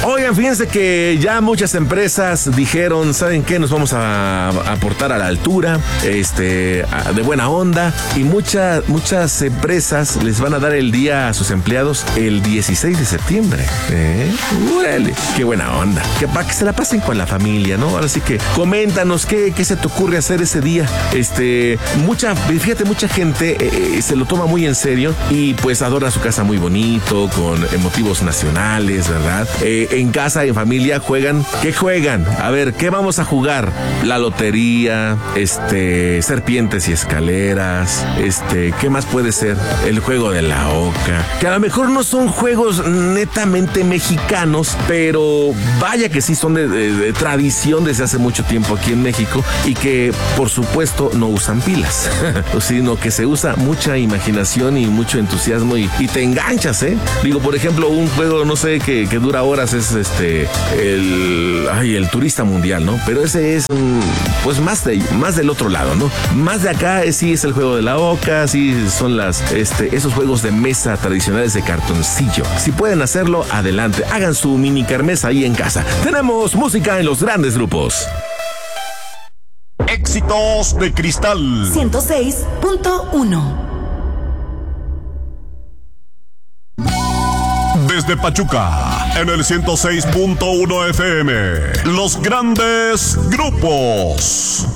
Oigan, fíjense que ya muchas empresas dijeron, ¿saben qué? Nos vamos a aportar a la altura, de buena onda, y muchas empresas les van a dar el día a sus empleados el 16 de septiembre. ¡Órale! ¡Qué buena onda! Que para que se la pasen con la familia, ¿no? Ahora sí que coméntanos qué se te ocurre hacer ese día. Mucha gente se lo toma muy en serio y pues adora su casa muy bonito, con motivos nacionales, ¿verdad? En casa, en familia, juegan. ¿Qué juegan? A ver, ¿qué vamos a jugar? La lotería, serpientes y escaleras, ¿qué más puede ser? El juego de la oca. Que a lo mejor no son juegos netamente mexicanos, pero vaya que sí son de tradición desde hace mucho tiempo aquí en México y que, por supuesto, no usan pilas, sino que se usa mucha imaginación y mucho entusiasmo y te enganchas, ¿eh? Digo, por ejemplo, un juego, no sé, que dura horas es el Turista Mundial, ¿no? Pero ese es, pues, más del otro lado, ¿no? Más de acá sí es el juego de la oca, sí son esos juegos de mesa tradicionales de cartoncillo. Si pueden hacerlo, adelante, hagan su mini kermés ahí en casa. Tenemos música en los grandes grupos. Éxitos de Cristal 106.1. Desde Pachuca, en el 106.1 FM, los grandes grupos.